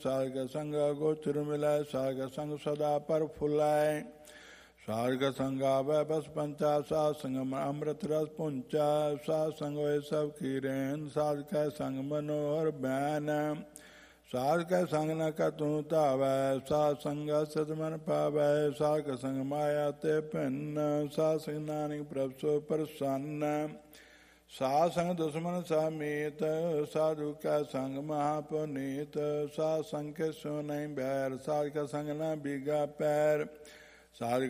ਸਾਰਗ ਸੰਗ ਗੋਚਰ ਮਿਲੈ, ਸਾਰਗ ਸੰਗ ਸਦਾ ਪਰ ਫੁਲਾਇ। ਸਾਰਗ ਸੰਗ ਆਵੈ ਬਸ ਪੰਚਾ, ਸਾਧ ਸੰਗ ਅੰਮ੍ਰਿਤ ਰਸ ਪੁੰਚਾ। ਸਾਧ ਸੰਗ ਹੋਏ ਸਭ ਕੀਰੇਨ, ਸਾਧ ਕੈ ਸੰਗ ਮਨੋਹਰ ਬੈਨ। ਸਾਧ ਕੈ ਸੰਗ ਨ ਕਤੁ ਧਾਵੈ, ਸਾਧ ਸੰਗ ਸਤ ਮਨ ਪਾਵੈ। ਸਾਧ ਕੈ ਸੰਗ ਮਾਇਆ ਤੇ ਭਿੰਨ, ਸਾਧ ਸੰਗ ਨਾਨਕ ਪ੍ਰਭ ਸੋ ਪ੍ਰਸੰਨ। ਸਾਧ ਸੰਗ ਦੁਸ਼ਮਨ ਸਮੀਤ, ਸਾਧੂ ਕੈ ਸੰਗ ਮਹਾਪੁਨੀਤ। ਸਾਧ ਸੰਗ ਕੇ ਸੋ ਨਹੀਂ ਬੈਰ, ਸਾਧ ਕੈ ਸੰਗ ਨ ਬੀਗਾ ਪੈਰ। ਸਾਧ